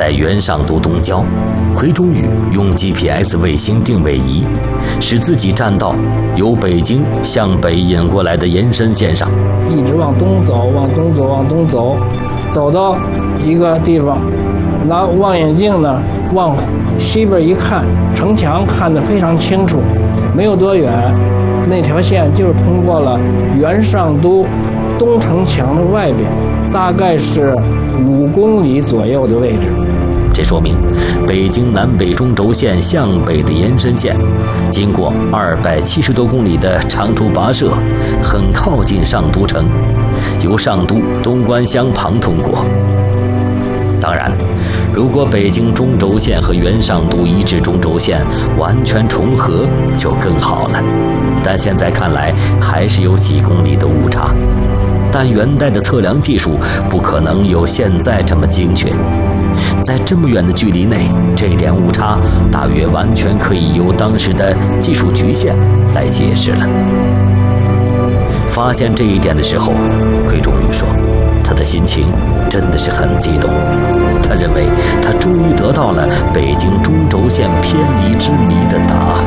在元上都东郊，奎中宇用 GPS 卫星定位仪，使自己站到由北京向北引过来的延伸线上， 一直往东走，往东走，往东走，走到一个地方，拿望远镜呢往西边一看，城墙看得非常清楚，没有多远，那条线就是通过了元上都东城墙的外边，大概是5公里左右的位置。 这说明北京南北中轴线向北的延伸线，经过270多公里的长途跋涉，很靠近上都城，由上都东关乡旁通过。当然，如果北京中轴线和元上都遗址中轴线完全重合就更好了，但现在看来还是有几公里的误差。但元代的测量技术不可能有现在这么精确，在这么远的距离内，这点误差大约完全可以由当时的技术局限来解释了。发现这一点的时候，奎中宇说他的心情真的是很激动，他认为他终于得到了北京中轴线偏离之谜的答案。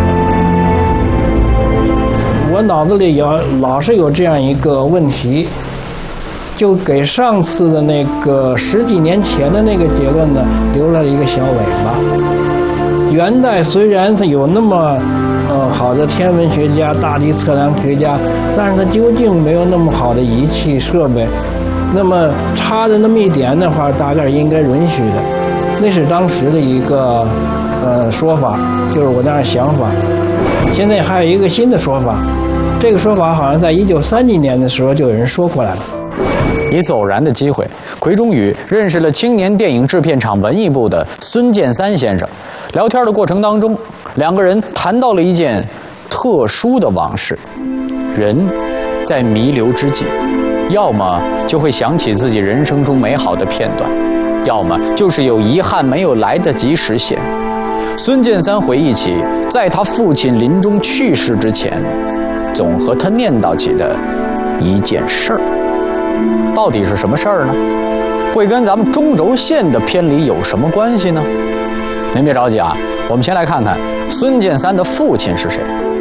我脑子里老是有这样一个问题，就给上次的那个10几年前的那个结论呢留了一个小尾巴。元代虽然它有那么好的天文学家、大地测量学家，但是它究竟没有那么好的仪器设备，那么差的那么一点的话，大概应该允许的。那是当时的一个说法，就是我那样想法。现在还有一个新的说法，这个说法好像在1930几年的时候就有人说过来了。 一次偶然的机会，奎中宇认识了青年电影制片厂文艺部的孙建三先生。聊天的过程当中，两个人谈到了一件特殊的往事。人在弥留之际，要么就会想起自己人生中美好的片段，要么就是有遗憾没有来得及实现。孙建三回忆起在他父亲临终去世之前，总和他念叨起的一件事儿。到底是什么事儿呢？会跟咱们中轴线的偏离有什么关系呢？您别着急啊，我们先来看看孙建三的父亲是谁。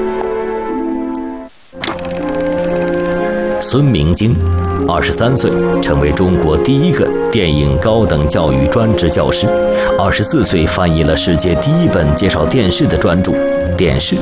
孙明经23岁，成为中国第一个电影高等教育专职教师。24岁翻译了世界第一本介绍电视的专著《电视》。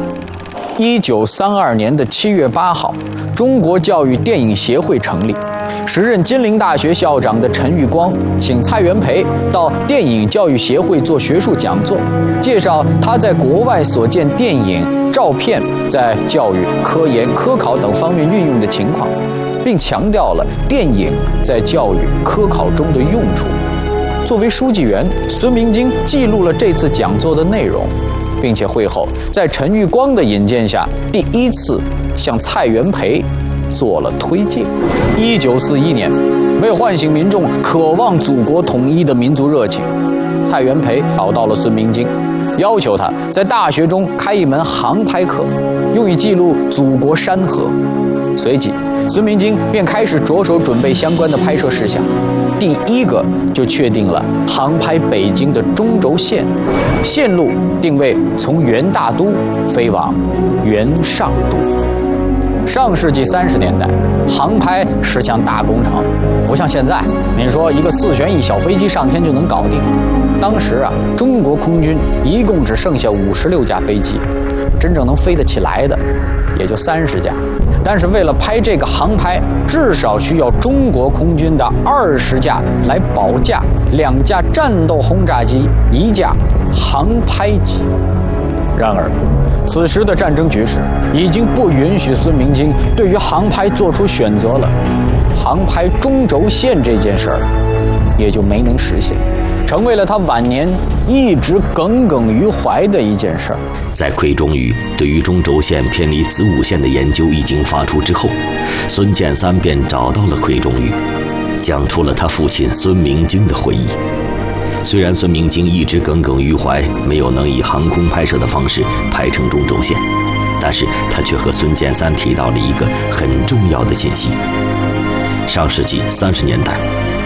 1932年的7月8号，中国教育电影协会成立。时任金陵大学校长的陈玉光请蔡元培到电影教育协会做学术讲座，介绍他在国外所见电影、照片在教育、科研、科考等方面运用的情况，并强调了电影在教育、科考中的用处。作为书记员，孙明经记录了这次讲座的内容，并且会后在陈玉光的引荐下，第一次向蔡元培做了推荐。1941年，为唤醒民众渴望祖国统一的民族热情，蔡元培找到了孙明经，要求他在大学中开一门航拍课，用以记录祖国山河。随即，孙明经便开始着手准备相关的拍摄事项。第一个就确定了航拍北京的中轴线，线路定位从元大都飞往元上都。上世纪30年代，航拍是项大工程，不像现在，您说一个4旋翼小飞机上天就能搞定。当时啊，中国空军一共只剩下56架飞机，真正能飞得起来的也就30架。但是为了拍这个航拍，至少需要中国空军的20架来保驾，2架战斗轰炸机，1架航拍机。然而，此时的战争局势已经不允许孙明经对于航拍做出选择了，航拍中轴线这件事儿也就没能实现，成为了他晚年一直耿耿于怀的一件事儿。 在奎中宇对于中轴线偏离子午线的研究已经发出之后，孙建三便找到了奎中宇，讲出了他父亲孙明经的回忆。虽然孙明经一直耿耿于怀，没有能以航空拍摄的方式拍成中轴线，但是他却和孙建三提到了一个很重要的信息。上世纪30年代，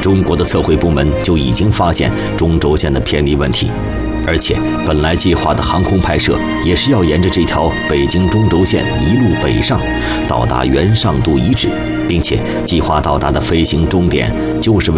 中国的测绘部门就已经发现中轴线的偏离问题，而且本来计划的航空拍摄也是要沿着这条北京中轴线一路北上，到达元上都遗址，并且计划到达的飞行终点就是为